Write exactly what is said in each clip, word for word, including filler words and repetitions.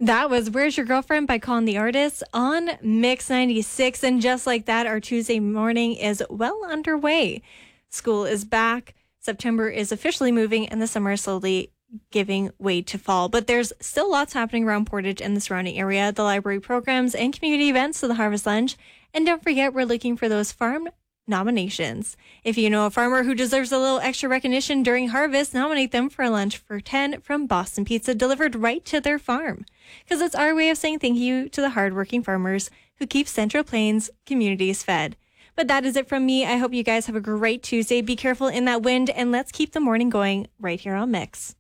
That was Where's Your Girlfriend by Colin the Artist on Mix ninety-six. And just like that, our Tuesday morning is well underway. School is back. September is officially moving and the summer is slowly giving way to fall. But there's still lots happening around Portage and the surrounding area, the library programs and community events to the Harvest Lunch. And don't forget, we're looking for those farm nominations. If you know a farmer who deserves a little extra recognition during harvest, nominate them for a lunch for ten from Boston Pizza, delivered right to their farm. Because it's our way of saying thank you to the hardworking farmers who keep Central Plains communities fed. But that is it from me. I hope you guys have a great Tuesday. Be careful in that wind, and let's keep the morning going right here on Mix.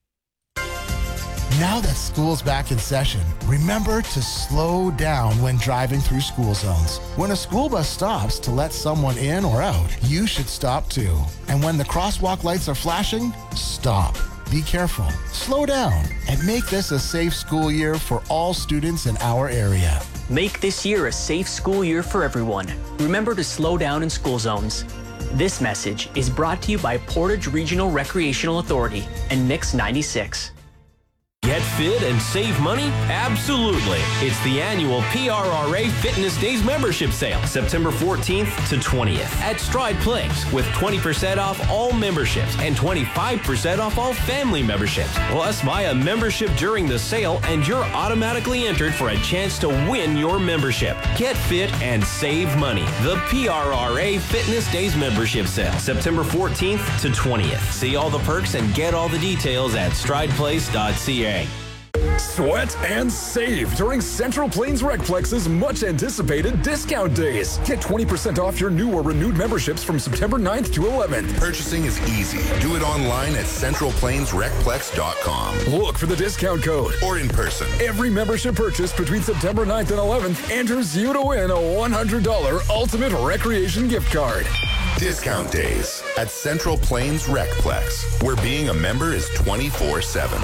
Now that school's back in session, remember to slow down when driving through school zones. When a school bus stops to let someone in or out, you should stop too. And when the crosswalk lights are flashing, stop. Be careful, slow down, and make this a safe school year for all students in our area. Make this year a safe school year for everyone. Remember to slow down in school zones. This message is brought to you by Portage Regional Recreational Authority and Mix ninety-six. Get fit and save money? Absolutely. It's the annual P R R A Fitness Days membership sale, September fourteenth to twentieth at Stride Place, with twenty percent off all memberships and twenty-five percent off all family memberships. Plus, buy a membership during the sale and you're automatically entered for a chance to win your membership. Get fit and save money. The P R R A Fitness Days membership sale, September fourteenth to twentieth. See all the perks and get all the details at stride place dot c a. Sweat and save during Central Plains Recplex's much-anticipated discount days. Get twenty percent off your new or renewed memberships from September ninth to eleventh. Purchasing is easy. Do it online at central plains recplex dot com. Look for the discount code. Or in person. Every membership purchase between September ninth and eleventh enters you to win a one hundred dollars Ultimate Recreation gift card. Discount days at Central Plains Recplex, where being a member is twenty-four seven.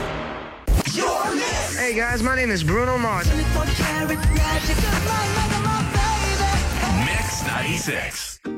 Hey guys, my name is Bruno Mars. Mix ninety-six.